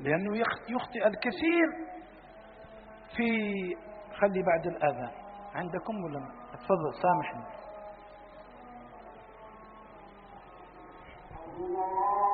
لأنه يخطئ الكثير في خلي بعد الأذان. عندكم ولا اتفضل سامحني.